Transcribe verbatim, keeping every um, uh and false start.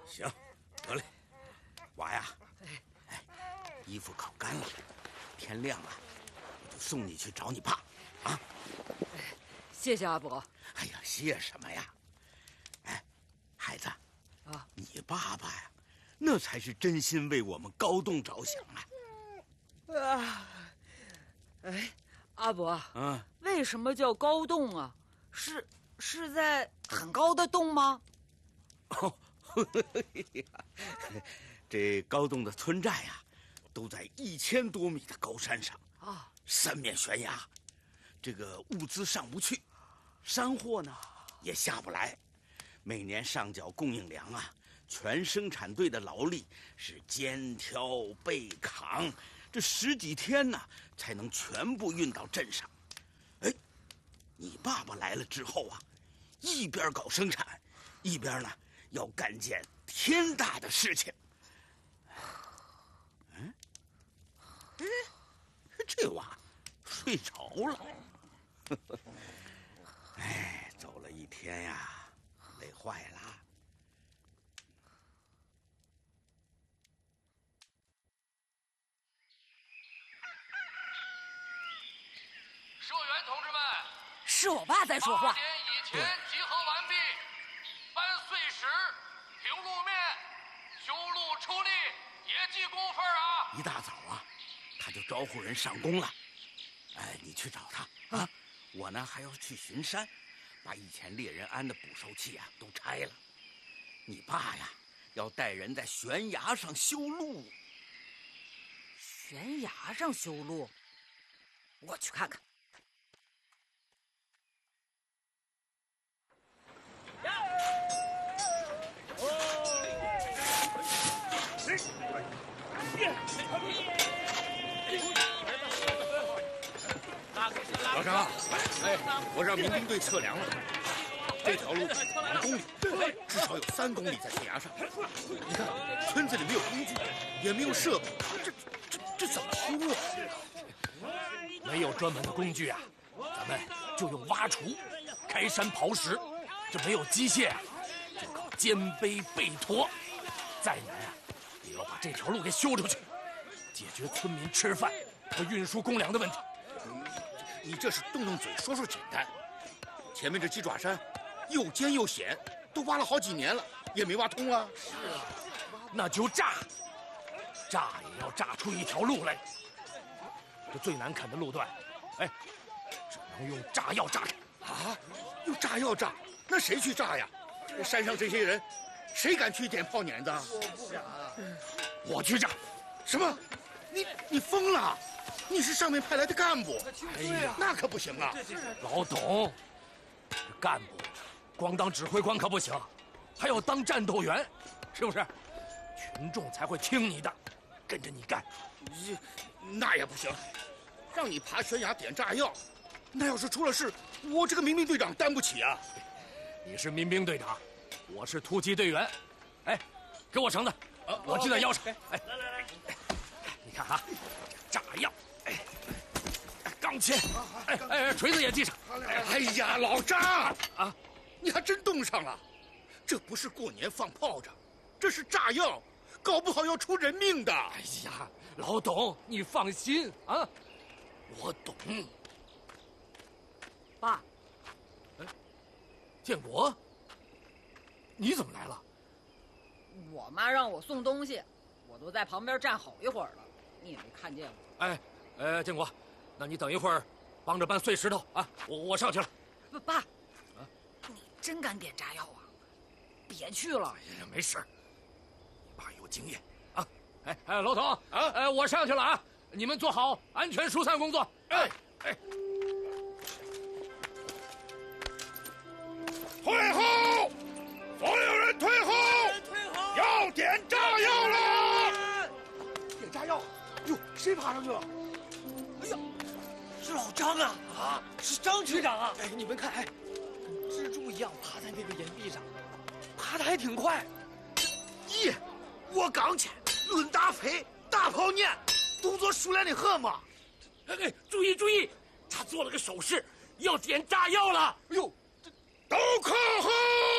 行，得嘞，娃呀，哎，衣服烤干了，天亮了，我就送你去找你爸，啊！ 谢谢阿伯。 哎呀，谢什么呀？哎，孩子，啊，你爸爸呀，那才是真心为我们高栋着想啊！ 啊，哎，阿伯， 嗯， 为什么叫高栋啊？是是在很高的洞吗？ 哦，这高栋的村寨呀、啊，都在一千多米的高山上啊，三面悬崖，这个物资上不去，山货呢也下不来，每年上缴供应粮啊，全生产队的劳力是肩挑背扛，这十几天呢才能全部运到镇上。哎，你爸爸来了之后啊，一边搞生产，一边呢要干件天大的事情。嗯，哎，这娃睡着了。哎，走了一天呀，累坏了。 社员同志们， 是我爸在说话。 八点以前集合完毕，搬碎石、平路面、修路出力，也记工分啊！ 一大早啊，他就招呼人上工了。哎，你去找他啊！我呢还要去巡山，把以前猎人安的捕兽器啊都拆了。你爸呀，要带人在悬崖上修路。 悬崖上修路？我去看看。 老张，哎，我让民兵队测量了，这条路两公里，至少有三公里在悬崖上。你看，村子里没有工具，也没有设备，这这这怎么修啊？ 没有专门的工具啊，咱们就用挖锄、开山刨石。这没有机械啊，就靠肩背背驮。再难啊，也要把这条路给修出去，解决村民吃饭和运输公粮的问题。 你这是动动嘴说说简单，前面这鸡爪山又尖又险，都挖了好几年了，也没挖通啊。 是啊，那就炸，炸也要炸出一条路来。这最难啃的路段，哎，只能用炸药炸开。 啊，用炸药炸？那谁去炸呀？这山上这些人，谁敢去点炮碾子？ 我不敢。我去炸。 什么？你你疯了？你是上面派来的干部， 哎呀， 那可不行啊！ 老董，干部光当指挥官可不行，还要当战斗员，是不是？群众才会听你的，跟着你干。 这那也不行，让你爬悬崖点炸药，那要是出了事，我这个民兵队长担不起啊！ 你是民兵队长，我是突击队员。哎，给我绳子，我系在腰上。哎，来来来，你看啊，炸药。钢钎，哎哎，锤子也系上。 哎呀，老张啊，你还真冻上了。这不是过年放炮仗，这是炸药，搞不好要出人命的。 哎呀，老董，你放心啊，我懂。 爸， 哎，建国，你怎么来了？ 我妈让我送东西，我都在旁边站好一会儿了，你也没看见我。 哎，呃，建国。那你等一会儿，帮着搬碎石头啊！我我上去了。 爸，啊，你真敢点炸药啊？别去了。 哎呀，没事，你爸有经验啊！哎哎，老董啊，哎，我上去了啊！你们做好安全疏散工作。哎哎， 退后！所有人退后！ 退后！ 要点炸药了！ 点炸药！哟，谁爬上去了？哎呀！是老张啊！啊，是张局长啊！哎，你们看，哎，蜘蛛一样爬在那个岩壁上，爬得还挺快。 咦，我刚去，论打飞，大炮念，动作熟练的很嘛。 哎哎，注意注意，他做了个手势，要点炸药了。哎呦， 都靠后！